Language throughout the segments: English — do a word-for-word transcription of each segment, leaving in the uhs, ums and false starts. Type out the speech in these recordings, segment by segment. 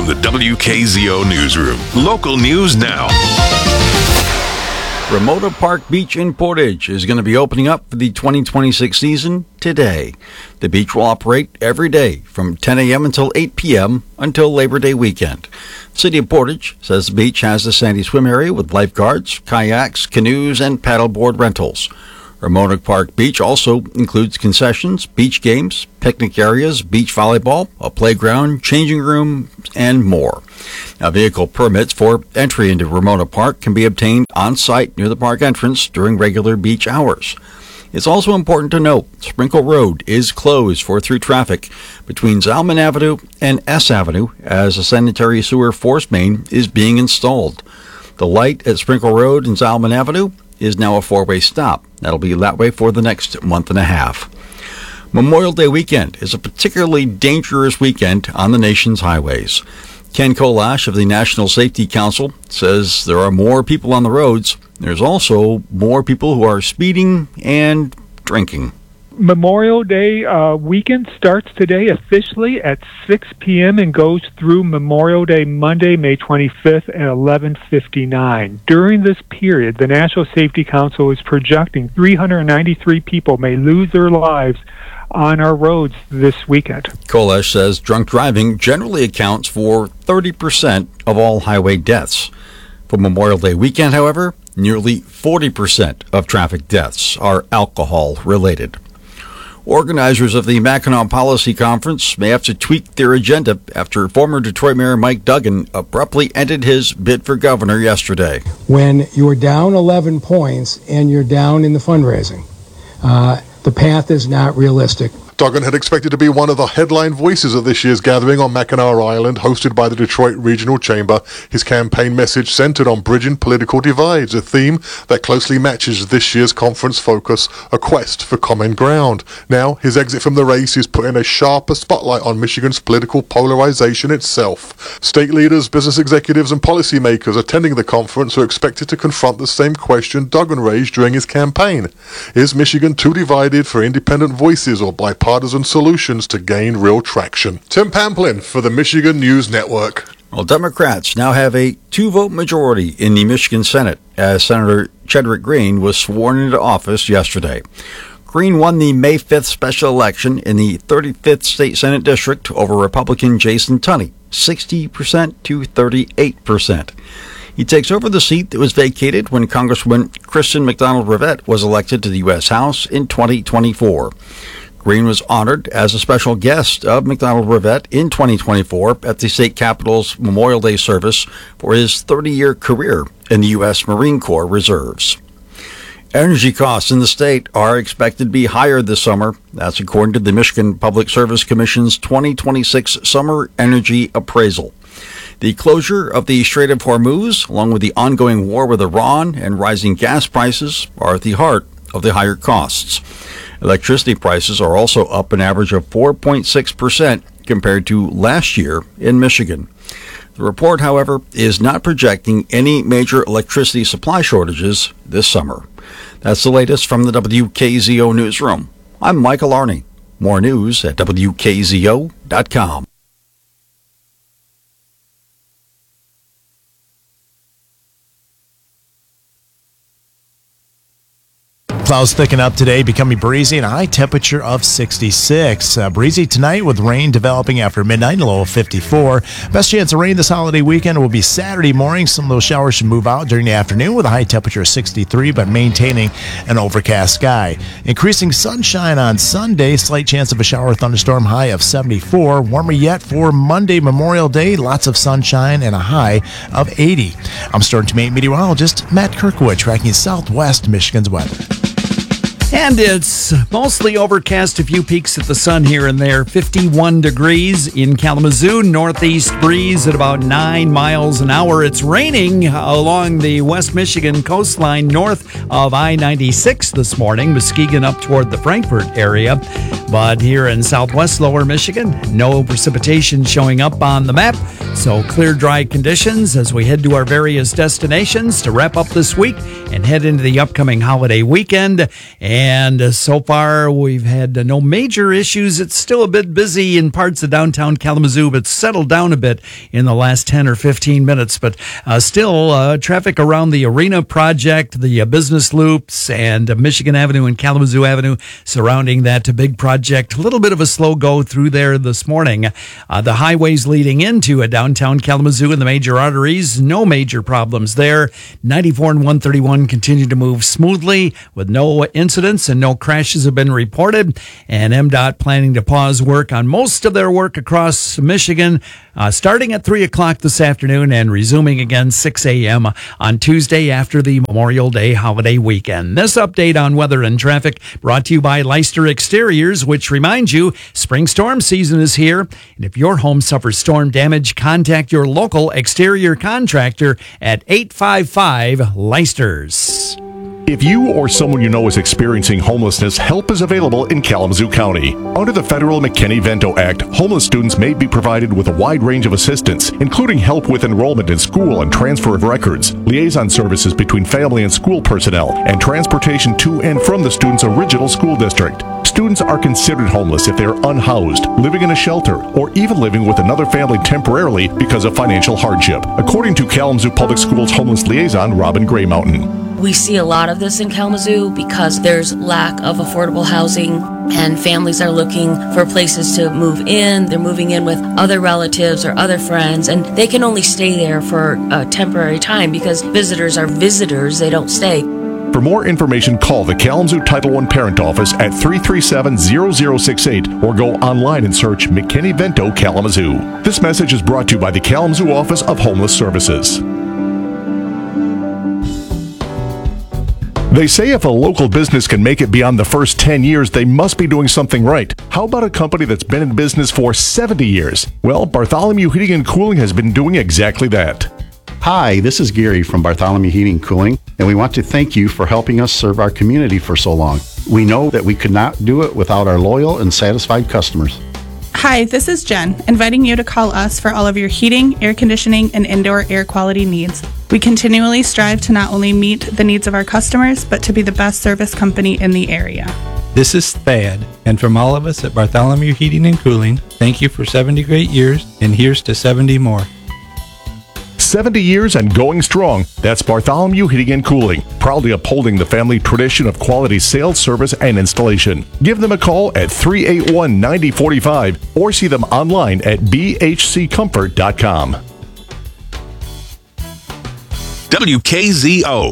from the W K Z O Newsroom. Local news now. Ramona Park Beach in Portage is going to be opening up for the twenty twenty-six season today. The beach will operate every day from ten a.m. until eight p.m. until Labor Day weekend. The City of Portage says the beach has a sandy swim area with lifeguards, kayaks, canoes, and paddleboard rentals. Ramona Park Beach also includes concessions, beach games, picnic areas, beach volleyball, a playground, changing room, and more. Now, vehicle permits for entry into Ramona Park can be obtained on-site near the park entrance during regular beach hours. It's also important to note Sprinkle Road is closed for through traffic between Zalman Avenue and S Avenue as a sanitary sewer force main is being installed. The light at Sprinkle Road and Zalman Avenue is now a four-way stop. That'll be that way for the next month and a half. Memorial Day weekend is a particularly dangerous weekend on the nation's highways. Ken Kolash of the National Safety Council says there are more people on the roads. There's also more people who are speeding and drinking. Memorial Day uh, weekend starts today officially at six p.m. and goes through Memorial Day Monday, May twenty-fifth at eleven fifty-nine. During this period, the National Safety Council is projecting three hundred ninety-three people may lose their lives on our roads this weekend. Kolash says drunk driving generally accounts for thirty percent of all highway deaths. For Memorial Day weekend, however, nearly forty percent of traffic deaths are alcohol-related. Organizers of the Mackinac Policy Conference may have to tweak their agenda after former Detroit Mayor Mike Duggan abruptly ended his bid for governor yesterday. When you're down eleven points and you're down in the fundraising, uh, the path is not realistic. Duggan had expected to be one of the headline voices of this year's gathering on Mackinac Island, hosted by the Detroit Regional Chamber. His campaign message centered on bridging political divides, a theme that closely matches this year's conference focus, a quest for common ground. Now, his exit from the race is putting a sharper spotlight on Michigan's political polarization itself. State leaders, business executives, and policymakers attending the conference are expected to confront the same question Duggan raised during his campaign. Is Michigan too divided for independent voices or bipartisan partisan solutions to gain real traction? Tim Pamplin for the Michigan News Network. Well, Democrats now have a two-vote majority in the Michigan Senate as Senator Chedrick Green was sworn into office yesterday. Green won the May fifth special election in the thirty-fifth State Senate District over Republican Jason Tunney, sixty percent to thirty-eight percent. He takes over the seat that was vacated when Congresswoman Kristen McDonald-Rivette was elected to the U S House in twenty twenty-four. Green was honored as a special guest of McDonald-Rivette in twenty twenty-four at the state capitol's Memorial Day service for his thirty-year career in the U S Marine Corps Reserves. Energy costs in the state are expected to be higher this summer. That's according to the Michigan Public Service Commission's twenty twenty-six Summer Energy Appraisal. The closure of the Strait of Hormuz, along with the ongoing war with Iran and rising gas prices, are at the heart of the higher costs. Electricity prices are also up an average of four point six percent compared to last year in Michigan. The report, however, is not projecting any major electricity supply shortages this summer. That's the latest from the W K Z O Newsroom. I'm Michael Arney. More news at W K Z O dot com. Clouds thicken up today, becoming breezy and a high temperature of sixty-six. Uh, breezy tonight with rain developing after midnight, a low of fifty-four. Best chance of rain this holiday weekend will be Saturday morning. Some of those showers should move out during the afternoon with a high temperature of sixty-three, but maintaining an overcast sky. Increasing sunshine on Sunday, slight chance of a shower or thunderstorm, high of seventy-four. Warmer yet for Monday, Memorial Day, lots of sunshine and a high of eighty. I'm Storm Team eight meteorologist Matt Kirkwood, tracking Southwest Michigan's weather. And it's mostly overcast, a few peaks at the sun here and there. fifty-one degrees in Kalamazoo, northeast breeze at about nine miles an hour. It's raining along the West Michigan coastline north of I ninety-six this morning, Muskegon up toward the Frankfort area. But here in southwest lower Michigan, no precipitation showing up on the map. So clear, dry conditions as we head to our various destinations to wrap up this week and head into the upcoming holiday weekend. And And uh, so far, we've had uh, no major issues. It's still a bit busy in parts of downtown Kalamazoo, but settled down a bit in the last ten or fifteen minutes. But uh, still, uh, traffic around the Arena project, the uh, business loops, and uh, Michigan Avenue and Kalamazoo Avenue surrounding that uh, big project. A little bit of a slow go through there this morning. Uh, the highways leading into uh, downtown Kalamazoo and the major arteries, no major problems there. ninety-four and one thirty-one continue to move smoothly with no incidents and no crashes have been reported. And M DOT planning to pause work on most of their work across Michigan uh, starting at three o'clock this afternoon and resuming again six a.m. on Tuesday after the Memorial Day holiday weekend. This update on weather and traffic brought to you by Leister Exteriors, which reminds you spring storm season is here. And if your home suffers storm damage, contact your local exterior contractor at eight five five Leisters. If you or someone you know is experiencing homelessness, help is available in Kalamazoo County. Under the federal McKinney-Vento Act, homeless students may be provided with a wide range of assistance, including help with enrollment in school and transfer of records, liaison services between family and school personnel, and transportation to and from the student's original school district. Students are considered homeless if they are unhoused, living in a shelter, or even living with another family temporarily because of financial hardship, according to Kalamazoo Public Schools homeless liaison Robin Gray Mountain. We see a lot of this in Kalamazoo because there's lack of affordable housing and families are looking for places to move in. They're moving in with other relatives or other friends, and they can only stay there for a temporary time because visitors are visitors. They don't stay. For more information, call the Kalamazoo Title one Parent Office at three three seven, zero zero six eight or go online and search McKinney-Vento Kalamazoo. This message is brought to you by the Kalamazoo Office of Homeless Services. They say if a local business can make it beyond the first ten years, they must be doing something right. How about a company that's been in business for seventy years? Well, Bartholomew Heating and Cooling has been doing exactly that. Hi, this is Gary from Bartholomew Heating and Cooling, and we want to thank you for helping us serve our community for so long. We know that we could not do it without our loyal and satisfied customers. Hi, this is Jen, inviting you to call us for all of your heating, air conditioning, and indoor air quality needs. We continually strive to not only meet the needs of our customers, but to be the best service company in the area. This is Thad, and from all of us at Bartholomew Heating and Cooling, thank you for seventy great years, and here's to seventy more. seventy years and going strong. That's Bartholomew Heating and Cooling, proudly upholding the family tradition of quality sales, service, and installation. Give them a call at three eight one, nine zero four five or see them online at b h c comfort dot com. W K Z O.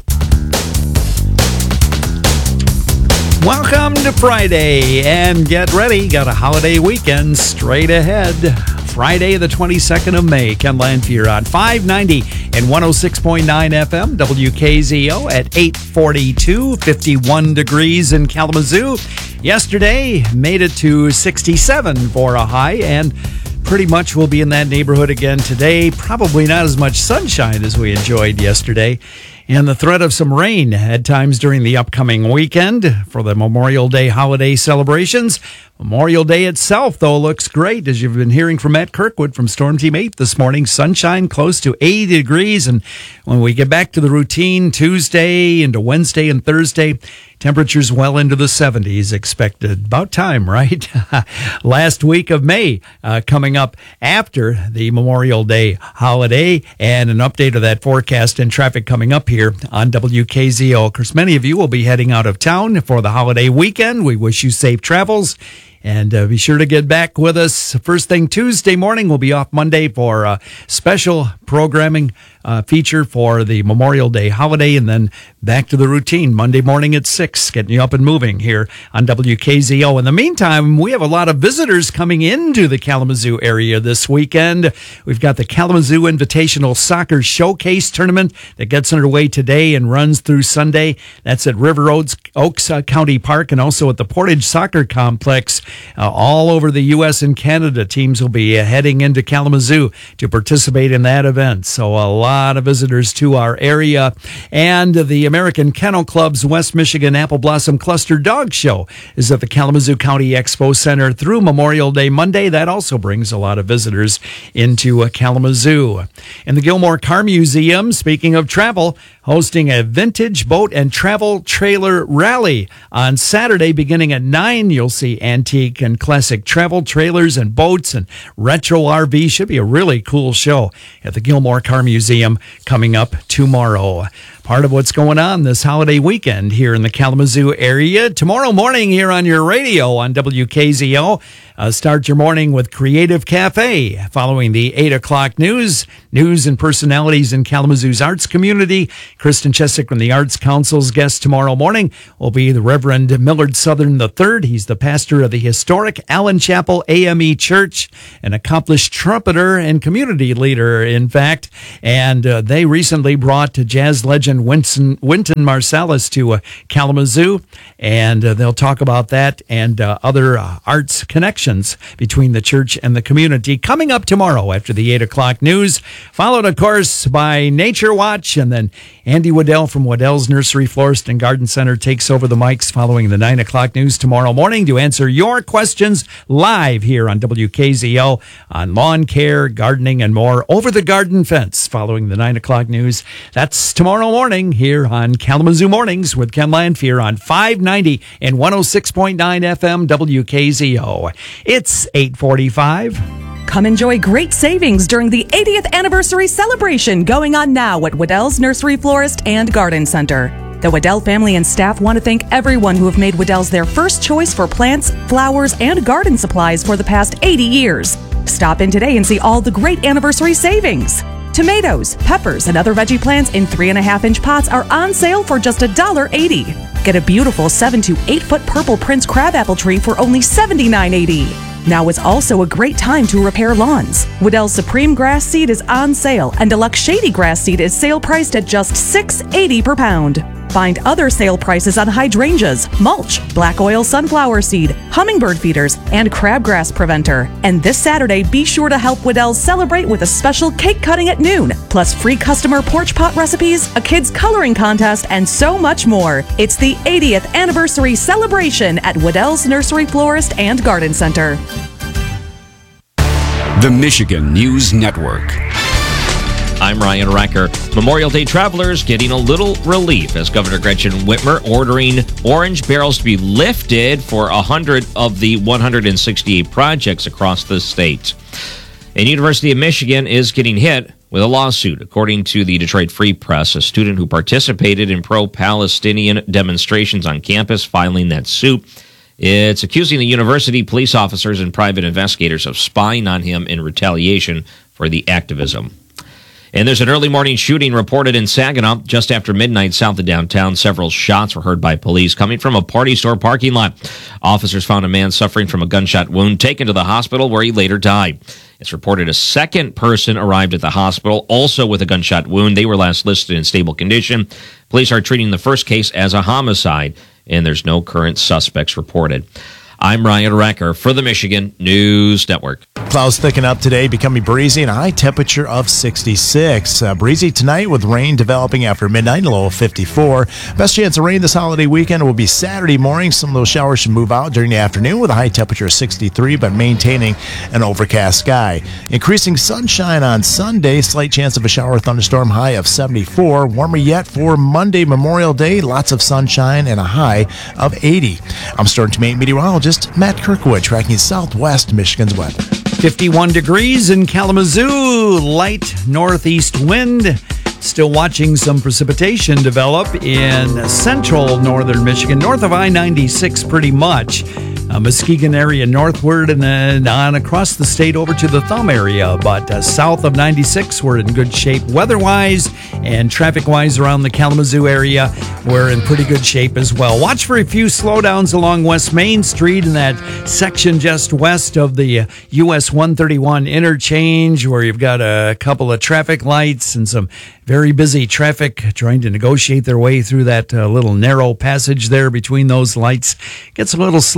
Welcome to Friday, and get ready. Got a holiday weekend straight ahead. Friday, the twenty-second of May. Ken Lanfear on five ninety and one oh six point nine F M, W K Z O at eight forty-two, fifty-one degrees in Kalamazoo. Yesterday, made it to sixty-seven for a high, and pretty much we'll be in that neighborhood again today. Probably not as much sunshine as we enjoyed yesterday. And the threat of some rain at times during the upcoming weekend for the Memorial Day holiday celebrations. Memorial Day itself, though, looks great, as you've been hearing from Matt Kirkwood from Storm Team eight this morning. Sunshine close to eighty degrees. And when we get back to the routine Tuesday into Wednesday and Thursday, temperatures well into the seventies expected. About time, right? Last week of May uh, coming up after the Memorial Day holiday, and an update of that forecast and traffic coming up here on W K Z O. Of course, many of you will be heading out of town for the holiday weekend. We wish you safe travels. And uh, be sure to get back with us first thing Tuesday morning. We'll be off Monday for a special programming uh, feature for the Memorial Day holiday, and then back to the routine Monday morning at six, getting you up and moving here on W K Z O. In the meantime, we have a lot of visitors coming into the Kalamazoo area this weekend. We've got the Kalamazoo Invitational Soccer Showcase Tournament that gets underway today and runs through Sunday. That's at River Oaks, Oaks uh, County Park, and also at the Portage Soccer Complex uh, all over the U S and Canada. Teams will be uh, heading into Kalamazoo to participate in that event. So a lot of visitors to our area. And the American Kennel Club's West Michigan Apple Blossom Cluster Dog Show is at the Kalamazoo County Expo Center through Memorial Day Monday. That also brings a lot of visitors into uh, Kalamazoo. And the Gilmore Car Museum, speaking of travel, hosting a vintage boat and travel trailer rally on Saturday beginning at nine. You'll see antique and classic travel trailers and boats and retro R V. Should be a really cool show at the Gilmore Car Museum coming up tomorrow. Part of what's going on this holiday weekend here in the Kalamazoo area. Tomorrow morning here on your radio on W K Z O. Uh, start your morning with Creative Cafe. Following the eight o'clock news, news and personalities in Kalamazoo's arts community. Kristen Chesick from the Arts Council's guest tomorrow morning will be the Reverend Millard Southern the third. He's the pastor of the historic Allen Chapel A M E Church, an accomplished trumpeter and community leader, in fact. And uh, they recently brought jazz legend Wynton, Wynton Marsalis to uh, Kalamazoo, and uh, they'll talk about that and uh, other uh, arts connections between the church and the community coming up tomorrow after the eight o'clock news, followed, of course, by Nature Watch, and then Andy Waddell from Waddell's Nursery, Florist, and Garden Center takes over the mics following the nine o'clock news tomorrow morning to answer your questions live here on W K Z O on lawn care, gardening, and more over the garden fence following the nine o'clock news. That's tomorrow morning here on Kalamazoo Mornings with Ken Lanfear on five ninety and one oh six point nine F M W K Z O. It's eight forty-five. Come enjoy great savings during the eightieth anniversary celebration going on now at Waddell's Nursery, Florist, and Garden Center. The Waddell family and staff want to thank everyone who have made Waddell's their first choice for plants, flowers, and garden supplies for the past eighty years. Stop in today and see all the great anniversary savings. Tomatoes, peppers, and other veggie plants in three and a half inch pots are on sale for just one dollar eighty. Get a beautiful seven to eight foot purple Prince crabapple tree for only seventy-nine eighty. Now is also a great time to repair lawns. Waddell's Supreme Grass Seed is on sale, and Deluxe Shady Grass Seed is sale priced at just six eighty per pound. Find other sale prices on hydrangeas, mulch, black oil sunflower seed, hummingbird feeders, and crabgrass preventer. And this Saturday, be sure to help Waddell's celebrate with a special cake cutting at noon, plus free customer porch pot recipes, a kids coloring contest, and so much more. It's the eightieth anniversary celebration at Waddell's Nursery, Florist, and Garden Center. The Michigan News Network. I'm Ryan Recker. Memorial Day travelers getting a little relief as Governor Gretchen Whitmer ordering orange barrels to be lifted for one hundred of the one hundred sixty-eight projects across the state. And University of Michigan is getting hit with a lawsuit. According to the Detroit Free Press, a student who participated in pro-Palestinian demonstrations on campus filing that suit. It's accusing the university, police officers, and private investigators of spying on him in retaliation for the activism. And there's an early morning shooting reported in Saginaw just after midnight south of downtown. Several shots were heard by police coming from a party store parking lot. Officers found a man suffering from a gunshot wound taken to the hospital where he later died. It's reported a second person arrived at the hospital also with a gunshot wound. They were last listed in stable condition. Police are treating the first case as a homicide, and there's no current suspects reported. I'm Ryan Recker for the Michigan News Network. Clouds thicken up today, becoming breezy and a high temperature of sixty-six. Uh, breezy tonight with rain developing after midnight, a low of fifty-four. Best chance of rain this holiday weekend will be Saturday morning. Some of those showers should move out during the afternoon with a high temperature of sixty-three, but maintaining an overcast sky. Increasing sunshine on Sunday, slight chance of a shower thunderstorm, high of seventy-four. Warmer yet for Monday, Memorial Day, lots of sunshine and a high of eighty. I'm Storm Team meteorologist Matt Kirkwood tracking Southwest Michigan's weather. fifty-one degrees in Kalamazoo, light northeast wind. Still watching some precipitation develop in central northern Michigan, north of I ninety-six pretty much. Uh, Muskegon area northward and then on across the state over to the Thumb area. But uh, south of ninety-six, we're in good shape weather-wise and traffic-wise around the Kalamazoo area. We're in pretty good shape as well. Watch for a few slowdowns along West Main Street in that section just west of the uh, U S one thirty-one interchange where you've got a couple of traffic lights and some very busy traffic trying to negotiate their way through that uh, little narrow passage there between those lights. Gets a little slow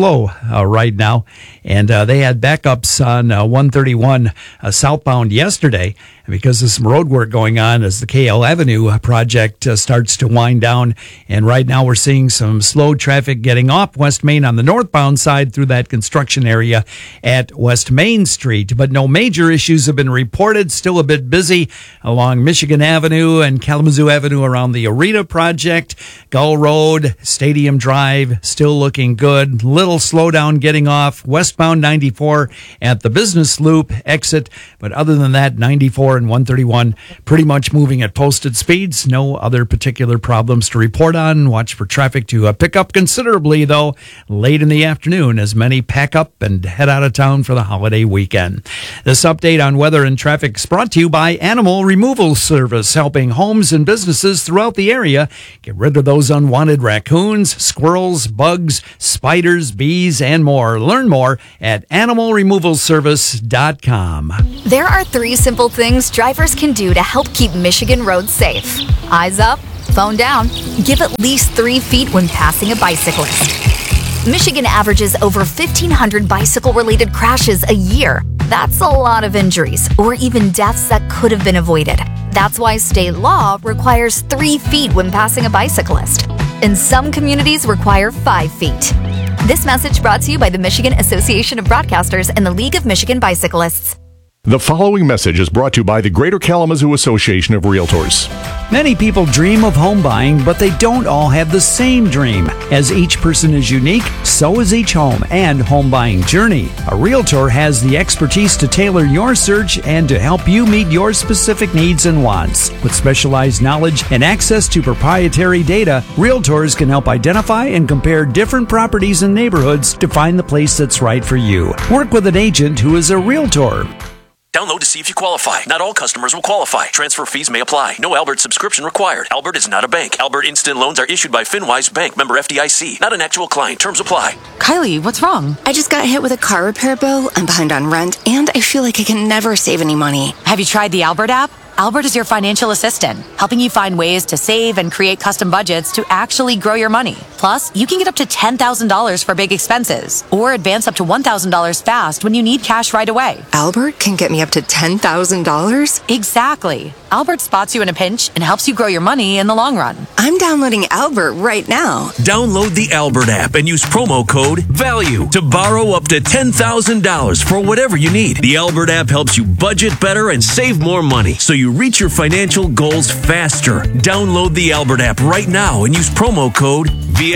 uh, right now. And uh, they had backups on uh, one thirty-one uh, southbound yesterday because of some road work going on as the K L Avenue project uh, starts to wind down. And right now we're seeing some slow traffic getting off West Main on the northbound side through that construction area at West Main Street. But no major issues have been reported. Still a bit busy along Michigan Avenue and Kalamazoo Avenue around the Arena project. Gull Road, Stadium Drive, still looking good. Little slowdown getting off westbound ninety-four at the Business Loop exit. But other than that, ninety-four and one thirty-one pretty much moving at posted speeds. No other particular problems to report on. Watch for traffic to uh, pick up considerably, though, late in the afternoon as many pack up and head out of town for the holiday weekend. This update on weather and traffic is brought to you by Animal Removal Service, helping homes and businesses throughout the area get rid of those unwanted raccoons, squirrels, bugs, spiders, bees, and more. Learn more at animal removal service dot com. There are three simple things drivers can do to help keep Michigan roads safe. Eyes up, phone down, give at least three feet when passing a bicyclist. Michigan averages over fifteen hundred bicycle-related crashes a year. That's a lot of injuries, or even deaths that could have been avoided. That's why state law requires three feet when passing a bicyclist. And some communities require five feet. This message brought to you by the Michigan Association of Broadcasters and the League of Michigan Bicyclists. The following message is brought to you by the Greater Kalamazoo Association of Realtors. Many people dream of home buying, but they don't all have the same dream. As each person is unique, so is each home and home buying journey. A realtor has the expertise to tailor your search and to help you meet your specific needs and wants. With specialized knowledge and access to proprietary data, realtors can help identify and compare different properties and neighborhoods to find the place that's right for you. Work with an agent who is a realtor. Download to see if you qualify. Not all customers will qualify. Transfer fees may apply. No Albert subscription required. Albert is not a bank. Albert Instant Loans are issued by FinWise Bank, member F D I C. Not an actual client. Terms apply. Kylie, what's wrong? I just got hit with a car repair bill. I'm behind on rent, and I feel like I can never save any money. Have you tried the Albert app? Albert is your financial assistant, helping you find ways to save and create custom budgets to actually grow your money. Plus, you can get up to ten thousand dollars for big expenses, or advance up to one thousand dollars fast when you need cash right away. Albert can get me up to ten thousand dollars? Exactly. Albert spots you in a pinch and helps you grow your money in the long run. I'm downloading Albert right now. Download the Albert app and use promo code VALUE to borrow up to ten thousand dollars for whatever you need. The Albert app helps you budget better and save more money, so you reach your financial goals faster. Download the Albert app right now and use promo code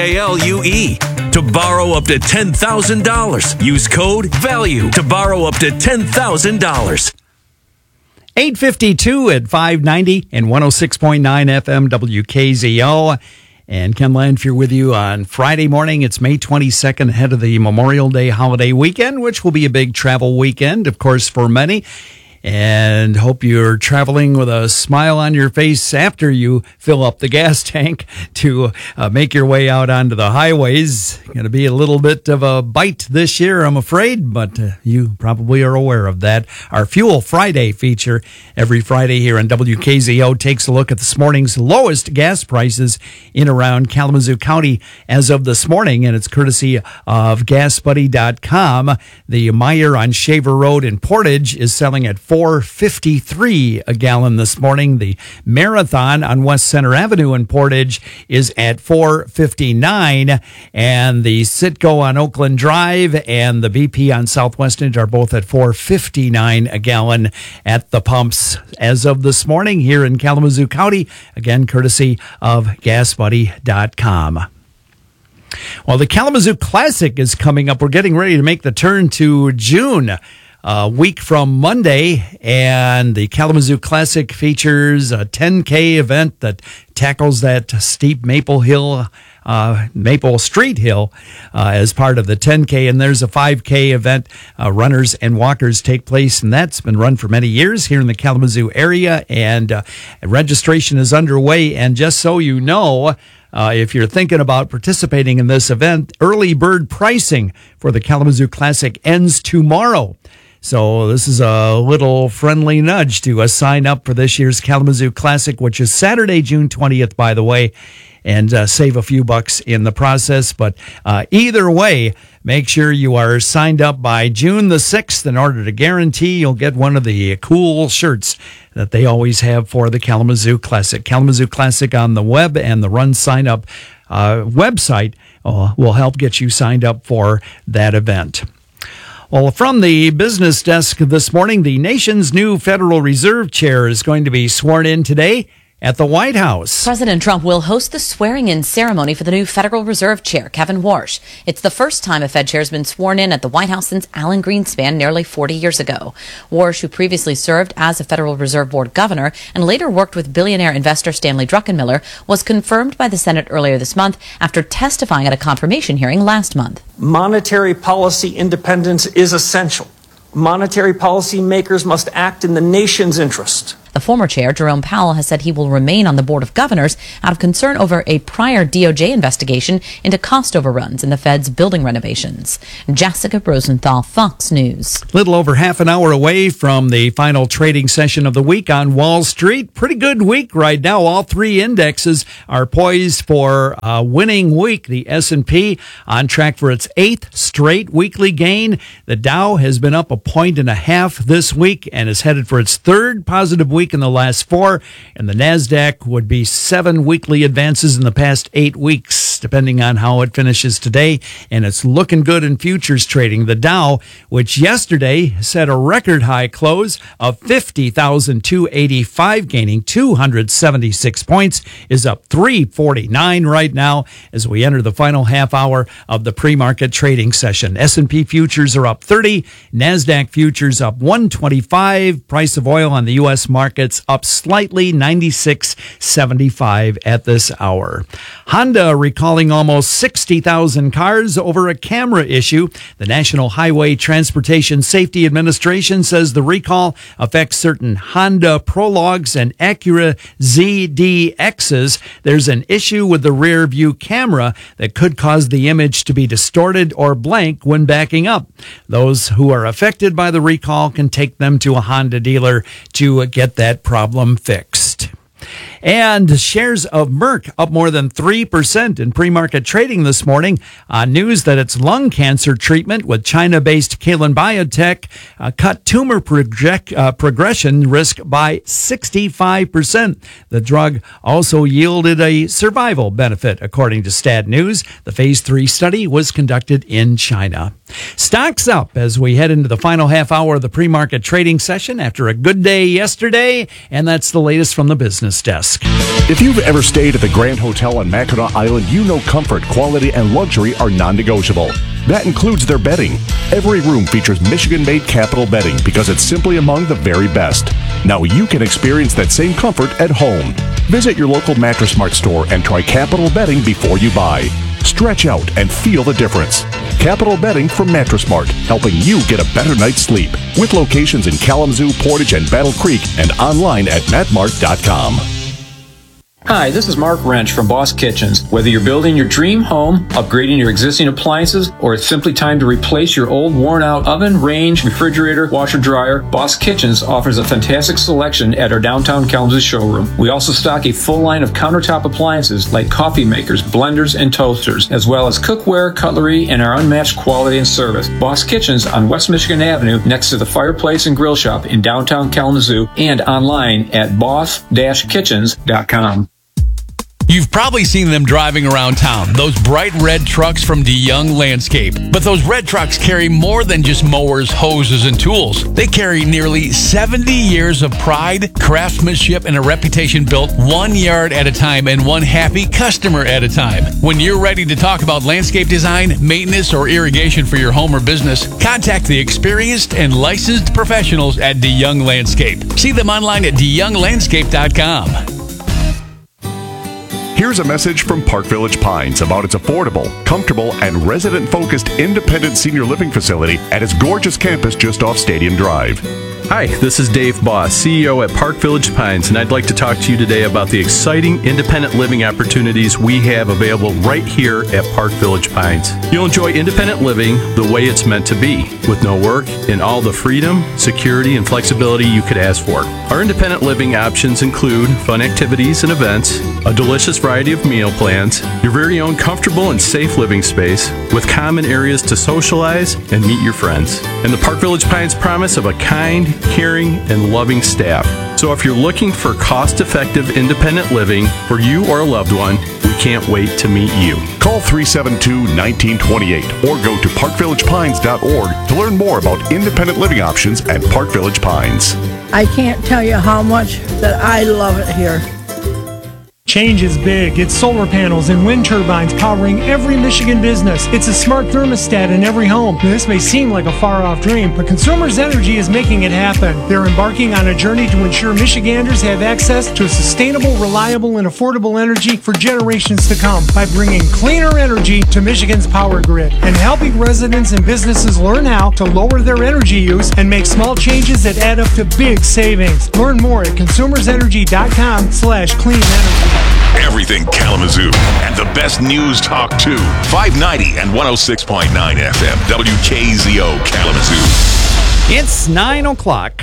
VALUE to borrow up to ten thousand dollars. Use code VALUE to borrow up to ten thousand dollars. eight fifty-two at five ninety and one oh six point nine F M W K Z O. And Ken Landfear with you on Friday morning. It's May twenty-second, ahead of the Memorial Day holiday weekend, which will be a big travel weekend, of course, for many. And hope you're traveling with a smile on your face after you fill up the gas tank to uh, make your way out onto the highways. Going to be a little bit of a bite this year, I'm afraid, but uh, you probably are aware of that. Our Fuel Friday feature every Friday here on W K Z O takes a look at this morning's lowest gas prices in around Kalamazoo County as of this morning, and it's courtesy of gas buddy dot com. The Meyer on Shaver Road in Portage is selling at four fifty-three a gallon this morning. The Marathon on West Center Avenue in Portage is at four fifty-nine, and the Citgo on Oakland Drive and the B P on Southwest End are both at four fifty-nine a gallon at the pumps as of this morning here in Kalamazoo County, again courtesy of gas buddy dot com. Well, the Kalamazoo Classic is coming up. We're getting ready to make the turn to June. A week from Monday, and the Kalamazoo Classic features a ten K event that tackles that steep Maple Hill, uh, Maple Street Hill uh, as part of the ten K, and there's a five K event. Uh, runners and walkers take place, and that's been run for many years here in the Kalamazoo area, and uh, registration is underway. And just so you know, Uh, if you're thinking about participating in this event, early bird pricing for the Kalamazoo Classic ends tomorrow. So this is a little friendly nudge to uh, sign up for this year's Kalamazoo Classic, which is Saturday, June twentieth, by the way, and uh, save a few bucks in the process. But uh, either way, make sure you are signed up by June the sixth in order to guarantee you'll get one of the cool shirts that they always have for the Kalamazoo Classic. Kalamazoo Classic on the web and the Run Sign Up uh, website uh, will help get you signed up for that event. Well, from the business desk this morning, the nation's new Federal Reserve Chair is going to be sworn in today at the White House. President Trump will host the swearing-in ceremony for the new Federal Reserve Chair, Kevin Warsh. It's the first time a Fed chair has been sworn in at the White House since Alan Greenspan nearly forty years ago. Warsh, who previously served as a Federal Reserve Board governor and later worked with billionaire investor Stanley Druckenmiller, was confirmed by the Senate earlier this month after testifying at a confirmation hearing last month. Monetary policy independence is essential. Monetary policy makers must act in the nation's interest. The former chair, Jerome Powell, has said he will remain on the Board of Governors out of concern over a prior D O J investigation into cost overruns in the Fed's building renovations. Jessica Rosenthal, Fox News. Little over half an hour away from the final trading session of the week on Wall Street. Pretty good week right now. All three indexes are poised for a winning week. The S and P on track for its eighth straight weekly gain. The Dow has been up a point and a half this week and is headed for its third positive week in the last four, and the NASDAQ would be seven weekly advances in the past eight weeks, depending on how it finishes today, and it's looking good in futures trading. The Dow, which yesterday set a record high close of fifty thousand two hundred eighty-five, gaining two hundred seventy-six points, is up three forty-nine right now as we enter the final half hour of the pre-market trading session. S and P futures are up thirty, NASDAQ futures up one twenty-five, price of oil on the U S market Markets up slightly, ninety-six seventy-five at this hour. Honda recalling almost sixty thousand cars over a camera issue. The National Highway Transportation Safety Administration says the recall affects certain Honda Prologues and Acura Z D Xs. There's an issue with the rear view camera that could cause the image to be distorted or blank when backing up. Those who are affected by the recall can take them to a Honda dealer to get that problem fixed. And shares of Merck up more than three percent in pre-market trading this morning on news that its lung cancer treatment with China-based Kelun Biotech uh, cut tumor project, uh, progression risk by sixty-five percent. The drug also yielded a survival benefit, according to Stat News. The phase three study was conducted in China. Stocks up as we head into the final half hour of the pre-market trading session after a good day yesterday, and that's the latest from the business desk. If you've ever stayed at the Grand Hotel on Mackinac Island, you know comfort, quality, and luxury are non-negotiable. That includes their bedding. Every room features Michigan-made Capital bedding because it's simply among the very best. Now you can experience that same comfort at home. Visit your local Mattress Mart store and try Capital bedding before you buy. Stretch out and feel the difference. Capital Bedding from Mattress Mart, helping you get a better night's sleep. With locations in Kalamazoo, Portage, and Battle Creek, and online at matmart dot com. Hi, this is Mark Wrench from Boss Kitchens. Whether you're building your dream home, upgrading your existing appliances, or it's simply time to replace your old worn-out oven, range, refrigerator, washer, dryer, Boss Kitchens offers a fantastic selection at our downtown Kalamazoo showroom. We also stock a full line of countertop appliances like coffee makers, blenders, and toasters, as well as cookware, cutlery, and our unmatched quality and service. Boss Kitchens on West Michigan Avenue next to the Fireplace and Grill Shop in downtown Kalamazoo and online at boss dash kitchens dot com. You've probably seen them driving around town, those bright red trucks from DeYoung Landscape. But those red trucks carry more than just mowers, hoses, and tools. They carry nearly seventy years of pride, craftsmanship, and a reputation built one yard at a time and one happy customer at a time. When you're ready to talk about landscape design, maintenance, or irrigation for your home or business, contact the experienced and licensed professionals at DeYoung Landscape. See them online at de young landscape dot com. Here's a message from Park Village Pines about its affordable, comfortable, and resident-focused independent senior living facility at its gorgeous campus just off Stadium Drive. Hi, this is Dave Boss, C E O at Park Village Pines, and I'd like to talk to you today about the exciting independent living opportunities we have available right here at Park Village Pines. You'll enjoy independent living the way it's meant to be, with no work and all the freedom, security, and flexibility you could ask for. Our independent living options include fun activities and events, a delicious variety of meal plans, your very own comfortable and safe living space, with common areas to socialize and meet your friends, and the Park Village Pines promise of a kind, caring, and loving staff. So if you're looking for cost-effective independent living for you or a loved one, we can't wait to meet you. Call three seven two, one nine two eight or go to park village pines dot org to learn more about independent living options at Park Village Pines. I can't tell you how much that I love it here. Change is big. It's solar panels and wind turbines powering every Michigan business. It's a smart thermostat in every home. This may seem like a far-off dream, but Consumers Energy is making it happen. They're embarking on a journey to ensure Michiganders have access to sustainable, reliable, and affordable energy for generations to come by bringing cleaner energy to Michigan's power grid and helping residents and businesses learn how to lower their energy use and make small changes that add up to big savings. Learn more at consumers energy dot com slash clean energy. Everything Kalamazoo and the best news talk too. five ninety and one oh six point nine F M. W K Z O Kalamazoo. It's nine o'clock.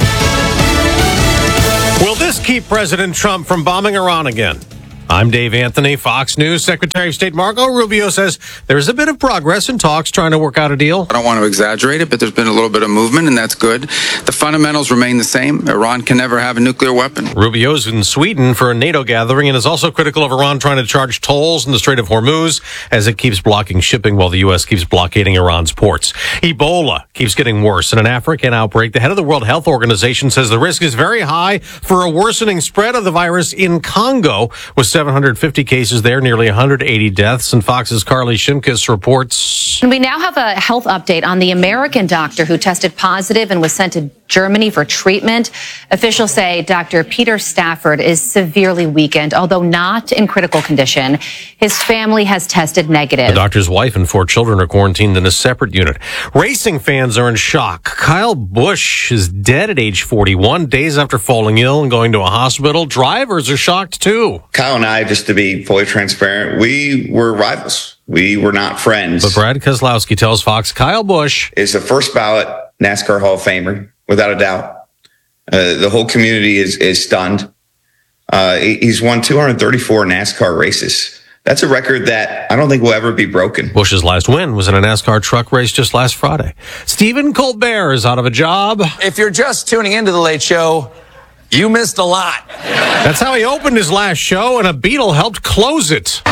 Will this keep President Trump from bombing Iran again? I'm Dave Anthony, Fox News. Secretary of State Marco Rubio says there's a bit of progress in talks trying to work out a deal. I don't want to exaggerate it, but there's been a little bit of movement, and that's good. The fundamentals remain the same. Iran can never have a nuclear weapon. Rubio's in Sweden for a NATO gathering and is also critical of Iran trying to charge tolls in the Strait of Hormuz as it keeps blocking shipping while the U S keeps blockading Iran's ports. Ebola keeps getting worse. In an African outbreak, the head of the World Health Organization says the risk is very high for a worsening spread of the virus in Congo, with seven hundred fifty cases there, nearly one hundred eighty deaths. And Fox's Carly Shimkus reports. And we now have a health update on the American doctor who tested positive and was sent to Germany for treatment. Officials say Doctor Peter Stafford is severely weakened, although not in critical condition. His family has tested negative. The doctor's wife and four children are quarantined in a separate unit. Racing fans are in shock. Kyle Busch is dead at age forty-one, days after falling ill and going to a hospital. Drivers are shocked too. Kyle and I, just to be fully transparent, we were rivals. We were not friends. But Brad Keselowski tells Fox Kyle Busch is a first ballot NASCAR Hall of Famer, without a doubt. Uh, the whole community is is stunned. Uh, he's won two hundred thirty-four NASCAR races. That's a record that I don't think will ever be broken. Busch's last win was in a NASCAR truck race just last Friday. Stephen Colbert is out of a job. If you're just tuning into The Late Show, you missed a lot. That's how he opened his last show, and a Beatle helped close it.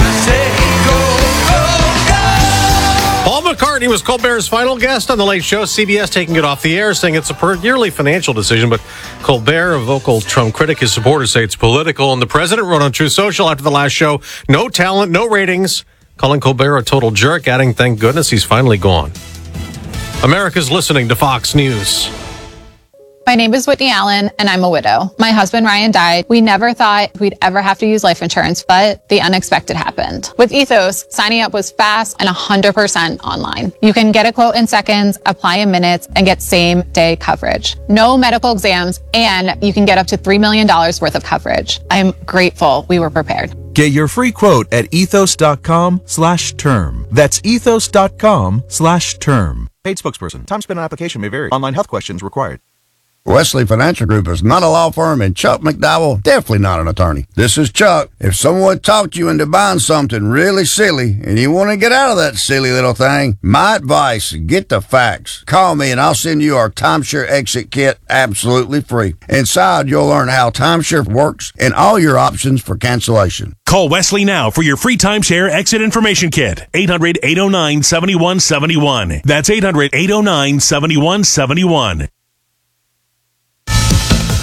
Paul McCartney was Colbert's final guest on The Late Show. C B S taking it off the air, saying it's a purely financial decision. But Colbert, a vocal Trump critic, his supporters say it's political. And the president wrote on Truth Social after the last show, no talent, no ratings, calling Colbert a total jerk, adding, thank goodness he's finally gone. America's listening to Fox News. My name is Whitney Allen, and I'm a widow. My husband, Ryan, died. We never thought we'd ever have to use life insurance, but the unexpected happened. With Ethos, signing up was fast and one hundred percent online. You can get a quote in seconds, apply in minutes, and get same-day coverage. No medical exams, and you can get up to three million dollars worth of coverage. I'm grateful we were prepared. Get your free quote at ethos.com slash term. That's ethos.com slash term. Paid spokesperson. Time spent on application may vary. Online health questions required. Wesley Financial Group is not a law firm, and Chuck McDowell definitely not an attorney. This is Chuck. If someone talked you into buying something really silly and you want to get out of that silly little thing, my advice, get the facts. Call me and I'll send you our timeshare exit kit absolutely free. Inside, you'll learn how timeshare works and all your options for cancellation. Call Wesley now for your free timeshare exit information kit. eight hundred, eight oh nine, seven one seven one. That's eight hundred, eight oh nine, seven one seven one.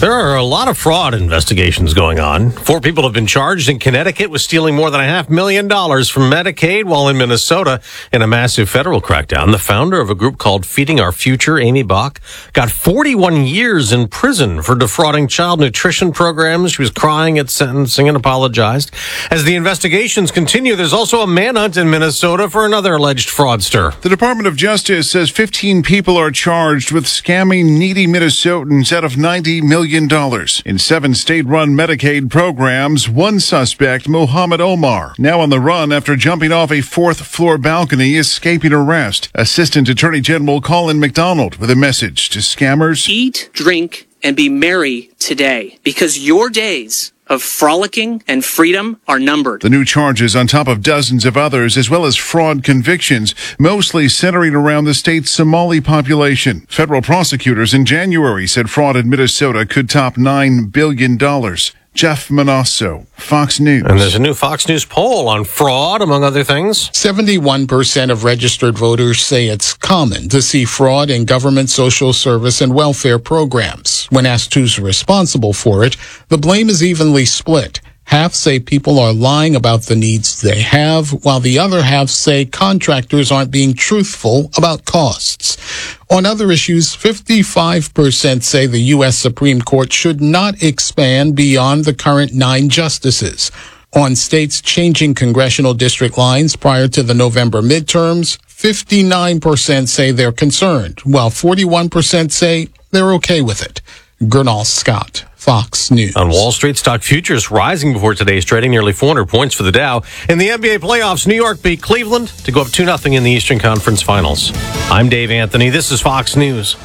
There are a lot of fraud investigations going on. Four people have been charged in Connecticut with stealing more than a half million dollars from Medicaid, while in Minnesota, in a massive federal crackdown, the founder of a group called Feeding Our Future, Amy Bach, got forty-one years in prison for defrauding child nutrition programs. She was crying at sentencing and apologized. As the investigations continue, there's also a manhunt in Minnesota for another alleged fraudster. The Department of Justice says fifteen people are charged with scamming needy Minnesotans out of ninety million dollars. In seven state-run Medicaid programs, one suspect, Mohammed Omar, now on the run after jumping off a fourth-floor balcony, escaping arrest. Assistant Attorney General Colin McDonald with a message to scammers. Eat, drink, and be merry today, because your days of frolicking and freedom are numbered. The new charges on top of dozens of others, as well as fraud convictions, mostly centering around the state's Somali population. Federal prosecutors in January said fraud in Minnesota could top nine billion dollars. Jeff Manasso, Fox News. And there's a new Fox News poll on fraud, among other things. seventy-one percent of registered voters say it's common to see fraud in government social service and welfare programs. When asked who's responsible for it, the blame is evenly split. Half say people are lying about the needs they have, while the other half say contractors aren't being truthful about costs. On other issues, fifty-five percent say the U S Supreme Court should not expand beyond the current nine justices. On states changing congressional district lines prior to the November midterms, fifty-nine percent say they're concerned, while forty-one percent say they're okay with it. Gernal Scott, Fox News. On Wall Street, stock futures rising before today's trading, nearly four hundred points for the Dow. In the N B A playoffs, New York beat Cleveland to go up two nothing in the Eastern Conference Finals. I'm Dave Anthony. This is Fox News.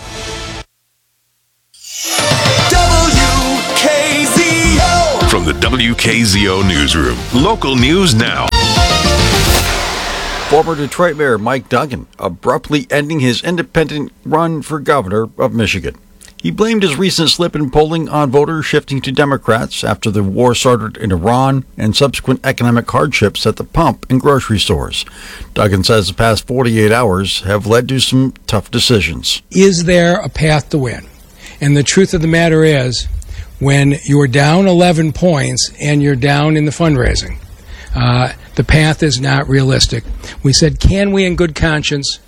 W K Z O. From the W K Z O newsroom, local news now. Former Detroit Mayor Mike Duggan abruptly ending his independent run for governor of Michigan. He blamed his recent slip in polling on voters shifting to Democrats after the war started in Iran and subsequent economic hardships at the pump and grocery stores. Duggan says the past forty-eight hours have led to some tough decisions. Is there a path to win? And the truth of the matter is, when you're down eleven points and you're down in the fundraising, uh, the path is not realistic. We said, can we in good conscience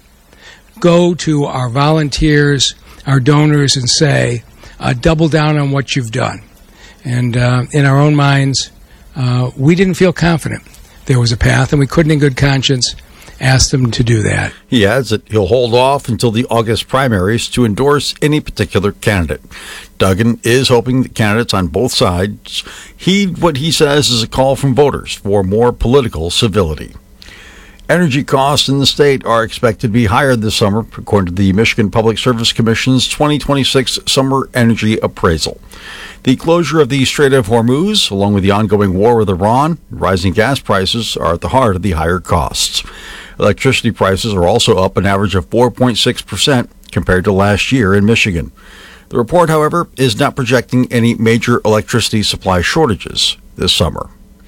go to our volunteers, our donors, and say, uh, double down on what you've done? And uh, in our own minds, uh, we didn't feel confident there was a path, and we couldn't in good conscience ask them to do that. He adds that he'll hold off until the August primaries to endorse any particular candidate. Duggan is hoping that candidates on both sides heed what he says is a call from voters for more political civility. Energy costs in the state are expected to be higher this summer, according to the Michigan Public Service Commission's twenty twenty-six Summer Energy Appraisal. The closure of the Strait of Hormuz, along with the ongoing war with Iran, and rising gas prices are at the heart of the higher costs. Electricity prices are also up an average of four point six percent compared to last year in Michigan. The report, however, is not projecting any major electricity supply shortages this summer.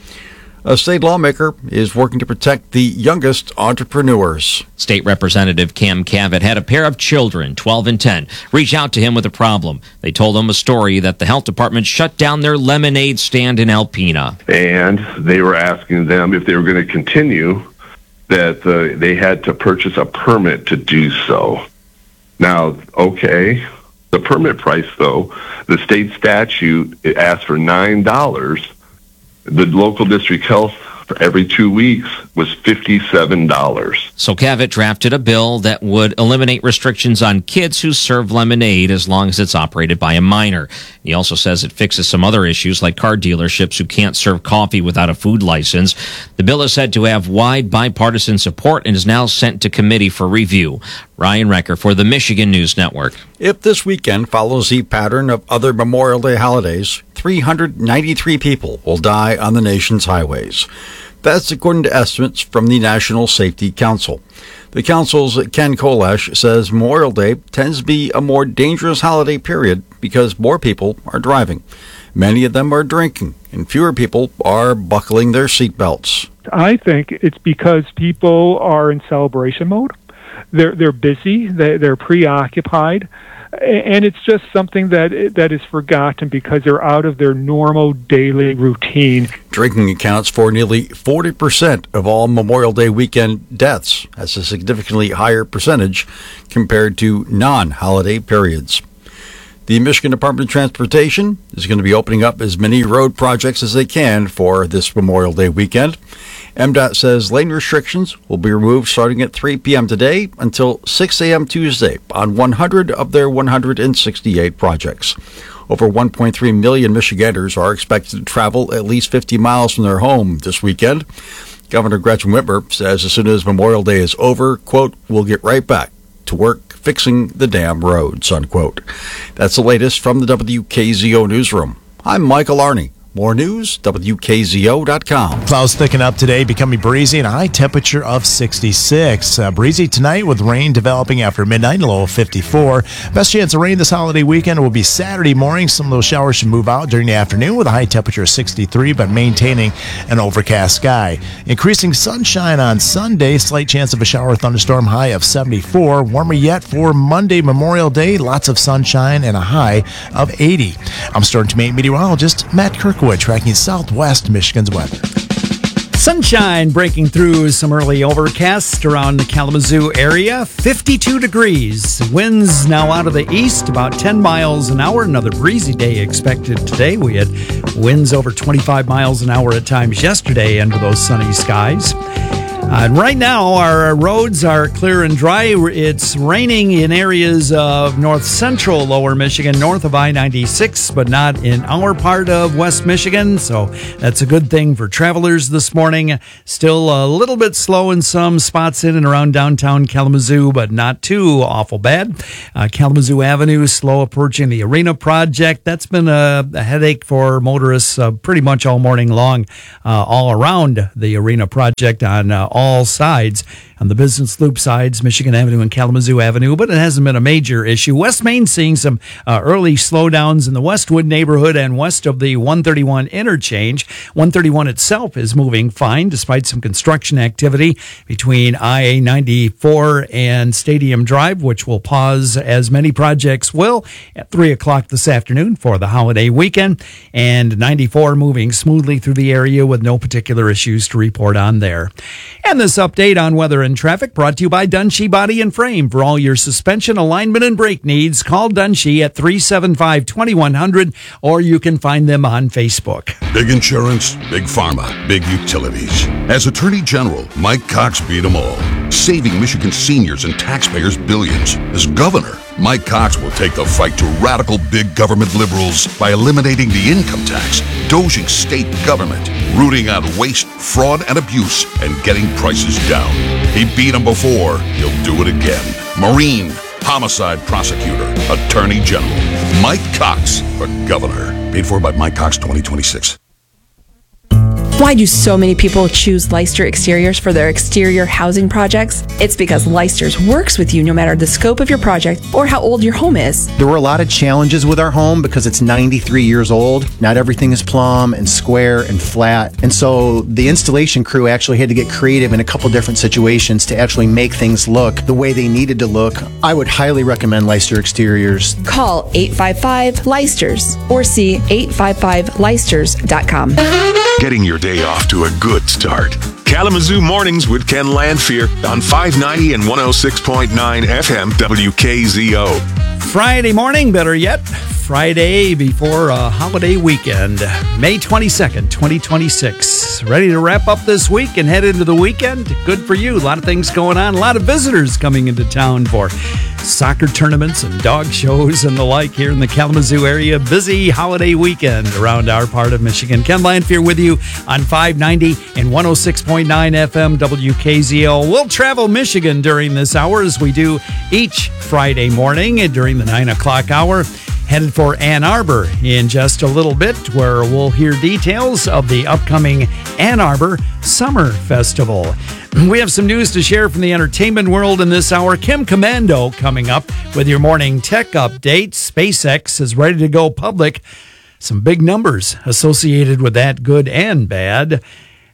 A state lawmaker is working to protect the youngest entrepreneurs. State Representative Cam Cavett had a pair of children, twelve and ten, reach out to him with a problem. They told him a story that the health department shut down their lemonade stand in Alpena. And they were asking them if they were going to continue, that uh, they had to purchase a permit to do so. Now, okay, the permit price, though, the state statute, it asked for nine dollars. The local district health for every two weeks was fifty-seven dollars. So Cavett drafted a bill that would eliminate restrictions on kids who serve lemonade as long as it's operated by a minor. He also says it fixes some other issues like car dealerships who can't serve coffee without a food license. The bill is said to have wide bipartisan support and is now sent to committee for review. Ryan Recker for the Michigan News Network. If this weekend follows the pattern of other Memorial Day holidays, three hundred ninety-three people will die on the nation's highways. That's according to estimates from the National Safety Council. The council's Ken Kolash says Memorial Day tends to be a more dangerous holiday period because more people are driving. Many of them are drinking, and fewer people are buckling their seatbelts. I think it's because people are in celebration mode. They're they're busy. They, they're preoccupied. and it's just something that that is forgotten because they're out of their normal daily routine. Drinking accounts for nearly forty percent of all Memorial Day weekend deaths. That's a significantly higher percentage compared to non-holiday periods. The Michigan Department of Transportation is going to be opening up as many road projects as they can for this Memorial Day weekend. M DOT says lane restrictions will be removed starting at three p.m. today until six a.m. Tuesday on one hundred of their one hundred sixty-eight projects. Over one point three million Michiganders are expected to travel at least fifty miles from their home this weekend. Governor Gretchen Whitmer says as soon as Memorial Day is over, quote, we'll get right back to work fixing the damn roads, unquote. That's the latest from the W K Z O newsroom. I'm Michael Arney. More news, W K Z O dot com. Clouds thicken up today, becoming breezy and a high temperature of sixty-six. Uh, breezy tonight with rain developing after midnight, a low of fifty-four. Best chance of rain this holiday weekend will be Saturday morning. Some of those showers should move out during the afternoon with a high temperature of sixty-three, but maintaining an overcast sky. Increasing sunshine on Sunday, slight chance of a shower or thunderstorm, high of seventy-four. Warmer yet for Monday, Memorial Day, lots of sunshine and a high of eighty. I'm Storm Team eight meteorologist Matt Kirkwood, tracking Southwest Michigan's weather. Sunshine breaking through, some early overcast around the Kalamazoo area. fifty-two degrees. Winds now out of the east, about ten miles an hour. Another breezy day expected today. We had winds over twenty-five miles an hour at times yesterday under those sunny skies. Uh, right now, our roads are clear and dry. It's raining in areas of north central lower Michigan, north of I ninety-six, but not in our part of West Michigan. So that's a good thing for travelers this morning. Still a little bit slow in some spots in and around downtown Kalamazoo, but not too awful bad. Uh, Kalamazoo Avenue, slow approaching the Arena project. That's been a, a headache for motorists uh, pretty much all morning long, uh, all around the Arena project on uh, all sides. On the business loop sides, Michigan Avenue and Kalamazoo Avenue, but it hasn't been a major issue. West Main seeing some uh, early slowdowns in the Westwood neighborhood and west of the one thirty-one interchange. one thirty-one itself is moving fine despite some construction activity between I ninety-four and Stadium Drive, which will pause, as many projects will, at three o'clock this afternoon for the holiday weekend. And ninety-four moving smoothly through the area with no particular issues to report on there. And this update on weather and traffic brought to you by Dunshee Body and Frame. For all your suspension, alignment, and brake needs, call Dunshee at three seven five, two one zero zero, or you can find them on Facebook. Big insurance, big pharma, big utilities. As Attorney General, Mike Cox beat them all, saving Michigan seniors and taxpayers billions. As governor, Mike Cox will take the fight to radical big government liberals by eliminating the income tax, doging state government, rooting out waste, fraud, and abuse, and getting prices down. He beat them before. He'll do it again. Marine, homicide prosecutor, Attorney General, Mike Cox for governor. Paid for by Mike Cox twenty twenty-six. Why do so many people choose Leister Exteriors for their exterior housing projects? It's because Leister's works with you no matter the scope of your project or how old your home is. There were a lot of challenges with our home because it's ninety-three years old. Not everything is plumb and square and flat. And so the installation crew actually had to get creative in a couple different situations to actually make things look the way they needed to look. I would highly recommend Leister Exteriors. Call eight five five, Leisters or see eight five five leisters dot com. Getting your day off to a good start. Kalamazoo Mornings with Ken Landfear on five ninety and one oh six point nine F M W K Z O. Friday morning, better yet, Friday before a holiday weekend, May twenty-second, twenty twenty-six. Ready to wrap up this week and head into the weekend? Good for you. A lot of things going on. A lot of visitors coming into town for soccer tournaments and dog shows and the like here in the Kalamazoo area. Busy holiday weekend around our part of Michigan. Ken Landfear with you on five ninety and one oh six point nine F M W K Z O. We'll travel Michigan during this hour as we do each Friday morning during the nine o'clock hour. Headed for Ann Arbor in just a little bit, where we'll hear details of the upcoming Ann Arbor Summer Festival. We have some news to share from the entertainment world in this hour. Kim Commando coming up with your morning tech update. SpaceX is ready to go public. Some big numbers associated with that, good and bad.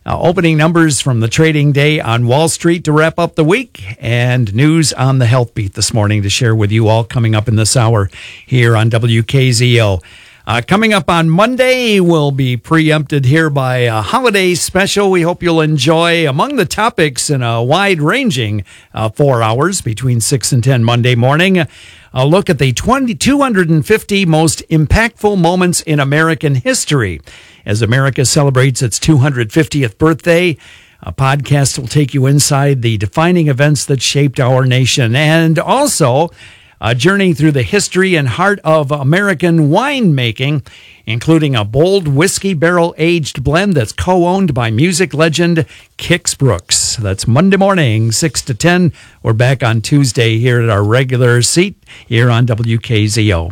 Uh, opening numbers from the trading day on Wall Street to wrap up the week, and news on the health beat this morning to share with you all coming up in this hour here on W K Z O. Uh, coming up on Monday, we'll be preempted here by a holiday special we hope you'll enjoy. Among the topics in a wide-ranging uh, four hours between six and ten Monday morning, a look at the two hundred fifty most impactful moments in American history. As America celebrates its two hundred fiftieth birthday, a podcast will take you inside the defining events that shaped our nation, and also a journey through the history and heart of American winemaking, including a bold whiskey barrel-aged blend that's co-owned by music legend Kix Brooks. That's Monday morning, six to ten. We're back on Tuesday here at our regular seat here on W K Z O.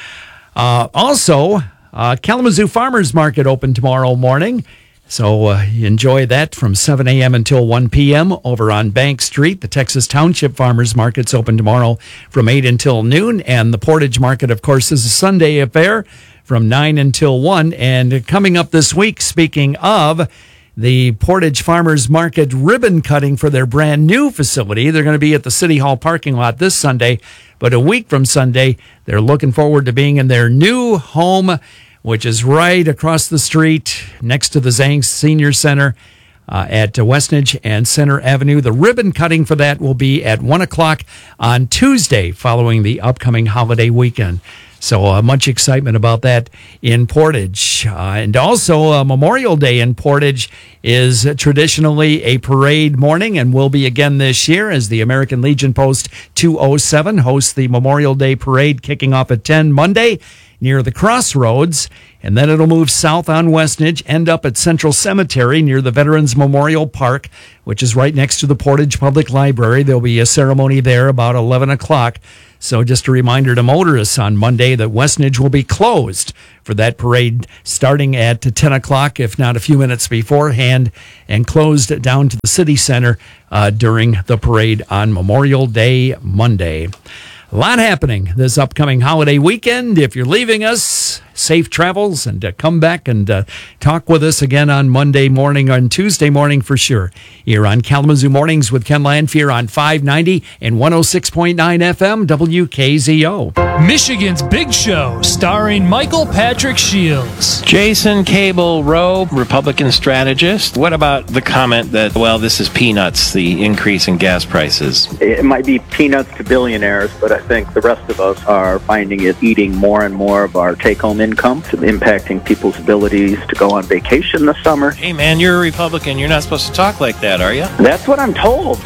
Uh, also, uh, Kalamazoo Farmers Market open tomorrow morning. So uh, enjoy that from seven a.m. until one p.m. over on Bank Street. The Texas Township Farmers Market's open tomorrow from eight until noon. And the Portage Market, of course, is a Sunday affair from nine until one. And coming up this week, speaking of the Portage Farmers Market ribbon cutting for their brand new facility, they're going to be at the City Hall parking lot this Sunday. But a week from Sunday, they're looking forward to being in their new home, which is right across the street next to the Zangs Senior Center uh, at Westnedge and Center Avenue. The ribbon cutting for that will be at one o'clock on Tuesday following the upcoming holiday weekend. So uh, much excitement about that in Portage. Uh, and also uh, Memorial Day in Portage is traditionally a parade morning and will be again this year as the American Legion Post two oh seven hosts the Memorial Day Parade kicking off at ten Monday near the Crossroads, and then it'll move south on Westnedge, end up at Central Cemetery near the Veterans Memorial Park, which is right next to the Portage Public Library. There'll be a ceremony there about eleven o'clock. So just a reminder to motorists on Monday that Westnedge will be closed for that parade starting at ten o'clock, if not a few minutes beforehand, and closed down to the city center uh, during the parade on Memorial Day Monday. A lot happening this upcoming holiday weekend. If you're leaving us, safe travels, and uh, come back and uh, talk with us again on Monday morning, on Tuesday morning for sure. Here on Kalamazoo Mornings with Ken Lanfear on five ninety and one oh six point nine F M W K Z O. Michigan's Big Show, starring Michael Patrick Shields. Jason Cable Rowe, Republican strategist. What about the comment that, well, this is peanuts, the increase in gas prices? It might be peanuts to billionaires, but I think the rest of us are finding it eating more and more of our take-home income, impacting people's abilities to go on vacation this summer. Hey, man, you're a Republican. You're not supposed to talk like that, are you? That's what I'm told.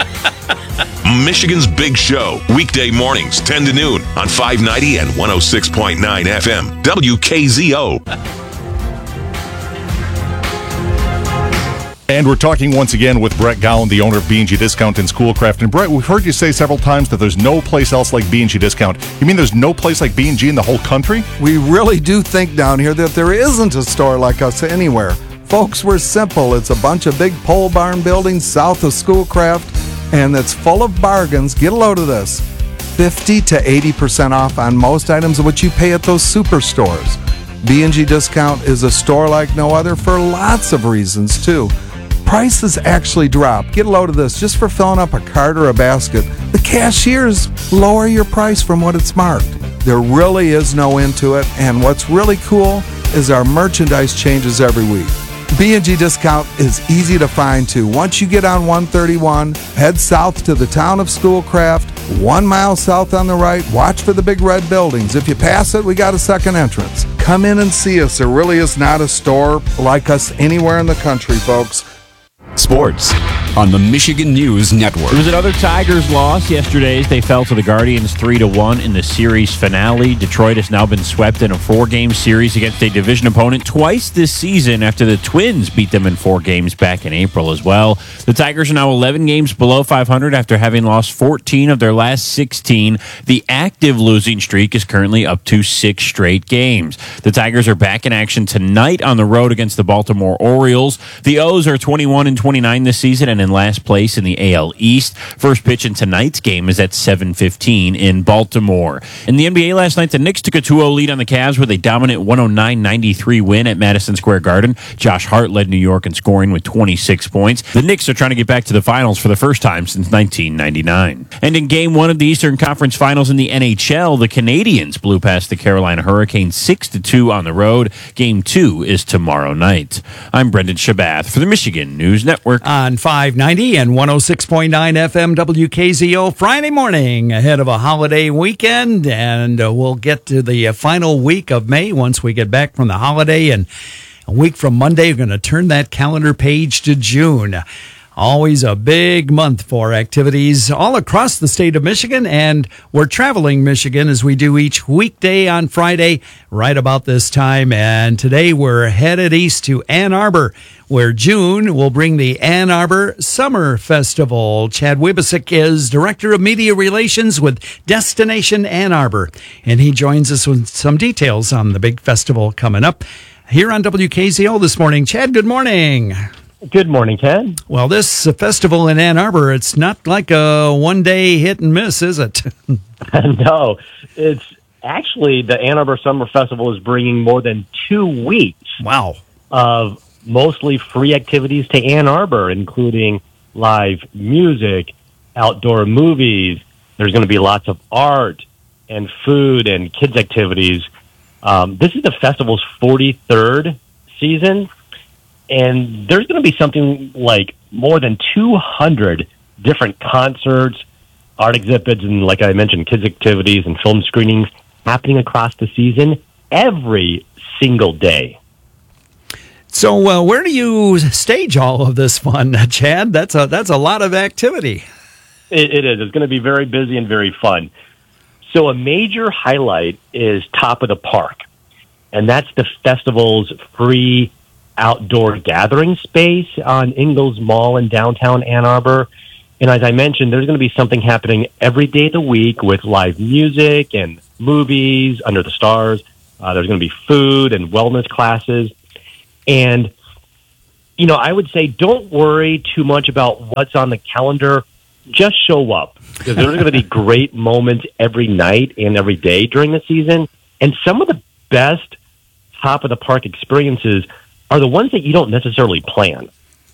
Michigan's Big Show, weekday mornings, ten to noon on five ninety and one oh six point nine F M, W K Z O. And we're talking once again with Brett Gowan, the owner of B and G Discount in Schoolcraft. And Brett, we've heard you say several times that there's no place else like B and G Discount. You mean there's no place like B and G in the whole country? We really do think down here that there isn't a store like us anywhere. Folks, we're simple. It's a bunch of big pole barn buildings south of Schoolcraft, and it's full of bargains. Get a load of this. fifty to eighty percent off on most items of what you pay at those superstores. B and G Discount is a store like no other for lots of reasons, too. Prices actually drop. Get a load of this just for filling up a cart or a basket. The cashiers lower your price from what it's marked. There really is no end to it, and what's really cool is our merchandise changes every week. B and G Discount is easy to find, too. Once you get on one thirty-one, head south to the town of Schoolcraft, one mile south on the right, watch for the big red buildings. If you pass it, we got a second entrance. Come in and see us. There really is not a store like us anywhere in the country, folks. Sports on the Michigan News Network. It was another Tigers loss yesterday as they fell to the Guardians three to one in the series finale. Detroit has now been swept in a four-game series against a division opponent twice this season after the Twins beat them in four games back in April as well. The Tigers are now eleven games below five hundred after having lost fourteen of their last sixteen. The active losing streak is currently up to six straight games. The Tigers are back in action tonight on the road against the Baltimore Orioles. The O's are twenty-one and twenty-nine this season and in last place in the A L East. First pitch in tonight's game is at seven fifteen in Baltimore. In the N B A last night, the Knicks took a two oh lead on the Cavs with a dominant one oh nine ninety-three win at Madison Square Garden. Josh Hart led New York in scoring with twenty-six points. The Knicks are trying to get back to the finals for the first time since nineteen ninety-nine. And in game one of the Eastern Conference Finals in the N H L, the Canadiens blew past the Carolina Hurricanes six to two on the road. Game two is tomorrow night. I'm Brendan Shabath for the Michigan News Network. On five ninety and one oh six point nine F M W K Z O, Friday morning ahead of a holiday weekend, and uh, we'll get to the uh, final week of May once we get back from the holiday, and a week from Monday we're going to turn that calendar page to June. Always a big month for activities all across the state of Michigan, and we're traveling Michigan as we do each weekday on Friday right about this time. And today we're headed east to Ann Arbor, where June will bring the Ann Arbor Summer Festival. Chad Wibisick is Director of Media Relations with Destination Ann Arbor, and he joins us with some details on the big festival coming up here on W K Z O this morning. Chad, good morning. Good morning, Ken. Well, this uh, festival in Ann Arbor, it's not like a one-day hit and miss, is it? No, it's actually the Ann Arbor Summer Festival is bringing more than two weeks. Wow. Of mostly free activities to Ann Arbor, including live music, outdoor movies. There's going to be lots of art and food and kids activities. Um, this is the festival's forty-third season. And there's going to be something like more than two hundred different concerts, art exhibits, and like I mentioned, kids' activities and film screenings happening across the season every single day. So uh, where do you stage all of this fun, Chad? That's a, that's a lot of activity. It, it is. It's going to be very busy and very fun. So a major highlight is Top of the Park, and that's the festival's free outdoor gathering space on Ingalls Mall in downtown Ann Arbor. And as I mentioned, there's going to be something happening every day of the week with live music and movies under the stars. Uh, there's going to be food and wellness classes. And, you know, I would say don't worry too much about what's on the calendar. Just show up, because there's going to be great moments every night and every day during the season. And some of the best Top of the Park experiences are the ones that you don't necessarily plan.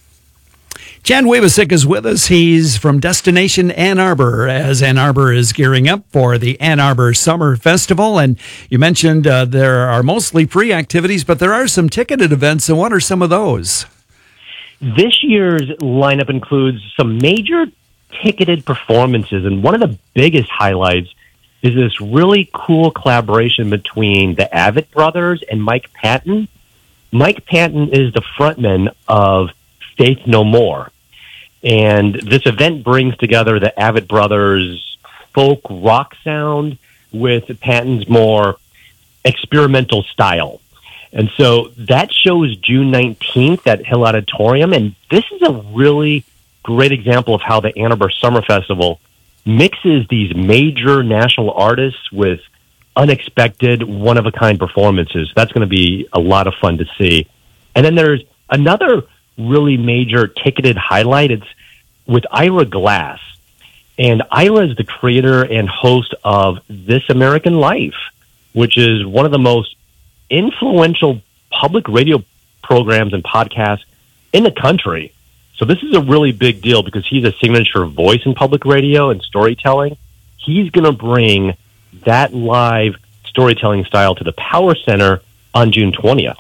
Chad Wibisick is with us. He's from Destination Ann Arbor, as Ann Arbor is gearing up for the Ann Arbor Summer Festival. And you mentioned uh, there are mostly free activities, but there are some ticketed events. And what are some of those? This year's lineup includes some major ticketed performances. And one of the biggest highlights is this really cool collaboration between the Avett Brothers and Mike Patton. Mike Patton is the frontman of Faith No More. And this event brings together the Avett Brothers folk rock sound with Patton's more experimental style. And so that show is June nineteenth at Hill Auditorium. And this is a really great example of how the Ann Arbor Summer Festival mixes these major national artists with unexpected, one-of-a-kind performances. That's going to be a lot of fun to see. And then there's another really major ticketed highlight. It's with Ira Glass. And Ira is the creator and host of This American Life, which is one of the most influential public radio programs and podcasts in the country. So this is a really big deal because he's a signature voice in public radio and storytelling. He's going to bring that live storytelling style to the Power Center on June twentieth.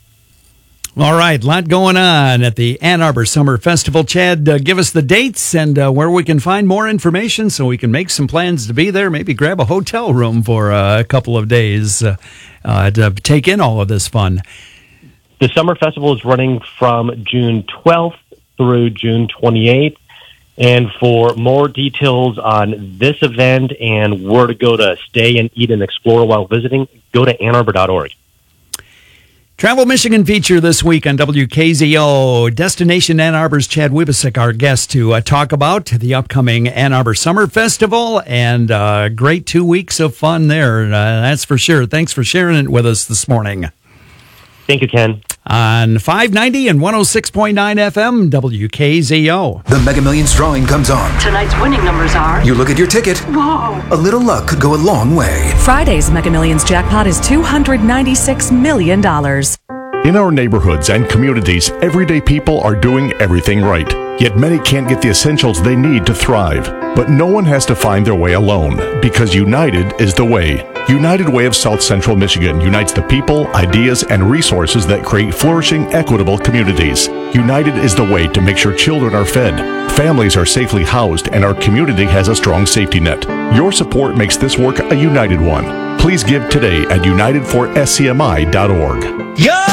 All right, a lot going on at the Ann Arbor Summer Festival. Chad, uh, give us the dates and uh, where we can find more information so we can make some plans to be there, maybe grab a hotel room for uh, a couple of days uh, uh, to take in all of this fun. The Summer Festival is running from June twelfth through June twenty-eighth. And for more details on this event and where to go to stay and eat and explore while visiting, go to ann arbor dot org. Travel Michigan feature this week on W K Z O. Destination Ann Arbor's Chad Wibisick, our guest, to uh, talk about the upcoming Ann Arbor Summer Festival, and uh, great two weeks of fun there. Uh, that's for sure. Thanks for sharing it with us this morning. Thank you, Ken. on five ninety and one oh six point nine F M, W K Z O. The Mega Millions drawing comes on. Tonight's winning numbers are... You look at your ticket. Whoa. A little luck could go a long way. Friday's Mega Millions jackpot is two hundred ninety-six million dollars. In our neighborhoods and communities, everyday people are doing everything right. Yet many can't get the essentials they need to thrive. But no one has to find their way alone, because United is the way. United Way of South Central Michigan unites the people, ideas, and resources that create flourishing, equitable communities. United is the way to make sure children are fed, families are safely housed, and our community has a strong safety net. Your support makes this work a united one. Please give today at united for S C M I dot org. Yeah!